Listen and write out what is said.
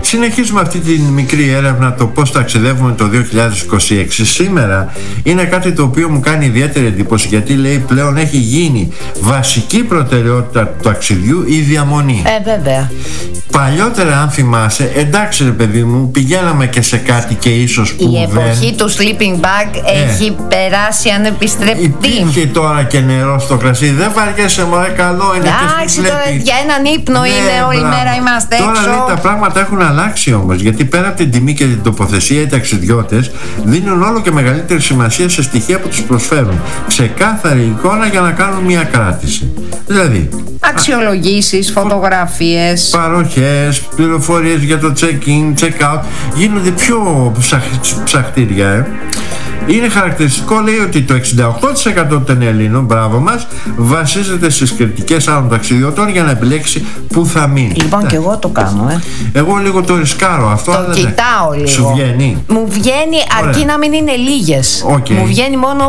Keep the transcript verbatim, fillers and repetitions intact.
συνεχίζουμε αυτή τη μικρή έρευνα, το πώς ταξιδεύουμε το δύο χιλιάδες είκοσι έξι. Σήμερα είναι κάτι το οποίο μου κάνει ιδιαίτερη εντύπωση, γιατί λέει πλέον έχει γίνει βασική προτεραιότητα του ταξιδιού η διαμονή. Ε, βέβαια. Παλιότερα, αν θυμάσαι, εντάξει ρε παιδί μου, πηγαίναμε και σε κάτι και ίσως που η εποχή δεν... του sleeping bag ε. έχει περάσει ανεπιστρεπτή. Υπήρχε τώρα και νερό στο κρασί, δεν βαριέσαι μωρέ, καλό είναι. Εντάξει, τώρα για έναν ύπνο, ναι, είναι όλη μπράβο. Μέρα είμαστε τώρα, έξω. Τώρα λέει, τα πράγματα έχουν αλλάξει όμως, γιατί πέρα από την τιμή και την τοποθεσία, οι ταξιδιώτες δίνουν όλο και μεγαλύτερη σημασία σε στοιχεία που τους προσφέρουν ξεκάθαρη εικόνα για να κάνουν μια κράτηση. Δηλαδή αξιολογήσεις, φωτογραφίες, παροχές, πληροφορίες για το check-in, check-out. Γίνονται πιο ψαχ, ψαχτήρια ε. Είναι χαρακτηριστικό, λέει, ότι το εξήντα οκτώ τοις εκατό των Ελλήνων, μπράβο μας, βασίζεται στις κριτικές άλλων ταξιδιωτών για να επιλέξει που θα μείνει. Λοιπόν, και εγώ το κάνω, ε. Εγώ λίγο το ρισκάρω αυτό. Το κοιτάω λίγο. Σου βγαίνει? Μου βγαίνει, αρκεί να μην είναι λίγες. Okay. Μου βγαίνει μόνο